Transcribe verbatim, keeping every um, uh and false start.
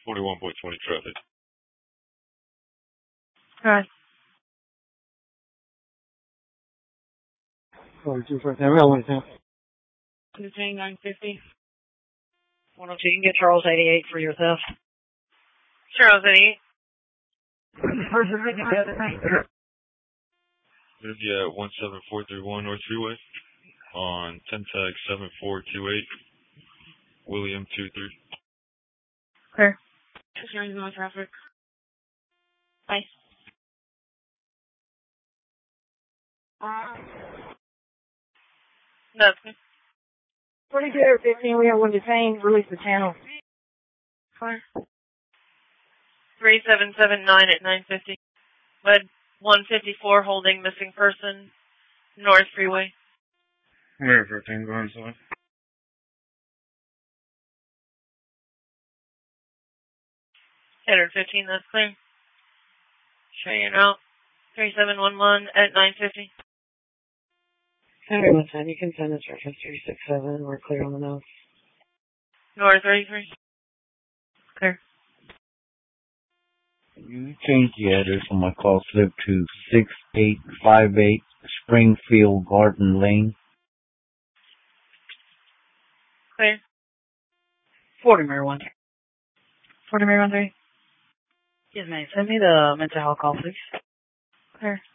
forty-one point twenty traffic. Alright. forty-two fourteen, we got one ten. fifteen nine fifty. one oh two, you can get Charles eighty-eight for your theft. Charles eighty-eight. Gonna be at one seven four three one North Freeway on ten tag seven four two eight, William two three. Clear. Just running no traffic. Bye. That's good. forty-two or fifteen, we have one detained. Release the channel. Fine. three seven seven nine at nine fifty. Lead one fifty-four holding missing person, North Freeway. Where fifteen going south? one fifteen, that's clear. Show you now. three seven one one at nine fifty. Henry one ten, you can send us reference three six seven. We're clear on the nose. North thirty-three. Clear. You change the address on my call slip to six eight five eight Springfield Garden Lane. Clear. forty Mary one. forty Mary one three. Yes, ma'am. Send me the mental health call, please. Clear.